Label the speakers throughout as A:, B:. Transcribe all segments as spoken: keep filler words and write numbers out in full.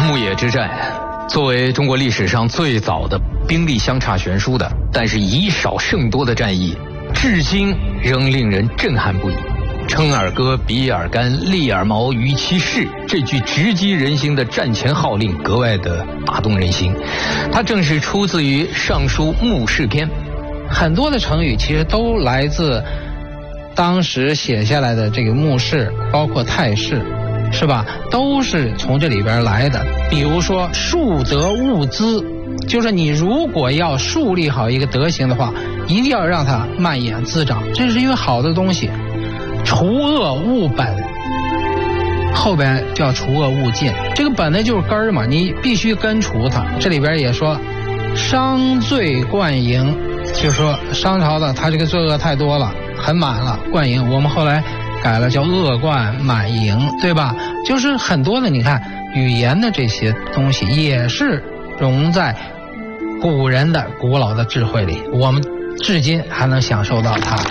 A: 牧野之战，作为中国历史上最早的兵力相差悬殊的，但是以少胜多的战役，至今仍令人震撼不已。称尔戈，比尔干，利尔毛，于其事，这句直击人心的战前号令格外的打动人心。它正是出自于《尚书·牧氏篇》。
B: 很多的成语其实都来自当时写下来的这个牧氏，包括太氏，是吧？都是从这里边来的。比如说树德物滋，就是你如果要树立好一个德行的话，一定要让它蔓延滋长，这是一个好的东西。除恶务本，后边叫除恶务尽，这个本呢就是根儿嘛，你必须根除它。这里边也说商罪贯盈，就是说商朝的他这个罪恶太多了，很满了，贯盈。我们后来改了叫恶贯满盈，对吧？就是很多的，你看语言的这些东西也是融在古人的古老的智慧里，我们至今还能享受到它。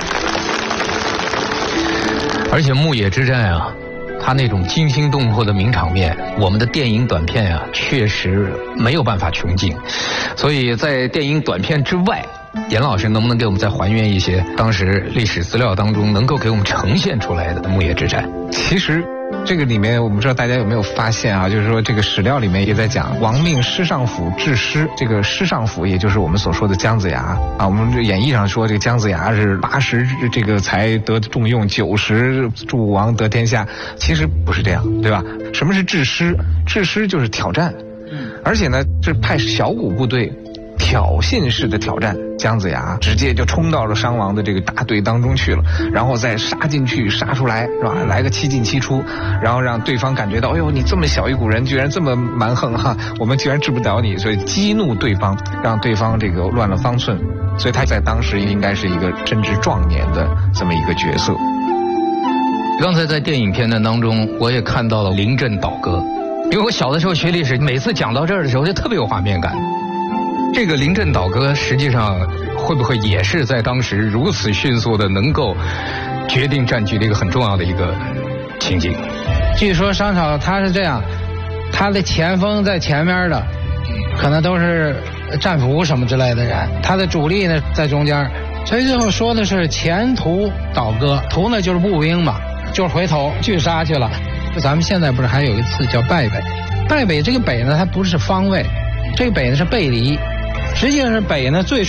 A: 而且牧野之战啊，它那种惊心动魄的名场面，我们的电影短片啊，确实没有办法穷尽。所以在电影短片之外，严老师能不能给我们再还原一些当时历史资料当中能够给我们呈现出来的牧野之战？
C: 其实这个里面我不知道大家有没有发现啊，就是说这个史料里面也在讲王命师尚府治师，这个师尚府也就是我们所说的姜子牙啊。我们演义上说这个姜子牙是八十这个才得重用，九十助武王得天下，其实不是这样，对吧？什么是治师？治师就是挑战，而且呢是派小股部队挑衅式的挑战，姜子牙直接就冲到了商王的这个大队当中去了，然后再杀进去，杀出来，是吧？来个七进七出，然后让对方感觉到，哎呦，你这么小一股人，居然这么蛮横哈，我们居然治不了你，所以激怒对方，让对方这个乱了方寸，所以他在当时应该是一个正值壮年的这么一个角色。
A: 刚才在电影片段当中，我也看到了临阵倒戈，因为我小的时候学历史，每次讲到这儿的时候就特别有画面感。这个临阵倒戈实际上会不会也是在当时如此迅速的能够决定战局的一个很重要的一个情景？
B: 据说商朝他是这样，他的前锋在前面的可能都是战俘什么之类的人，他的主力呢在中间，所以最后说的是前途倒戈，途呢就是步兵嘛，就是回头拒杀去了。咱们现在不是还有一次叫败北，败北这个北呢它不是方位，这个北呢是背离，实际上是北呢最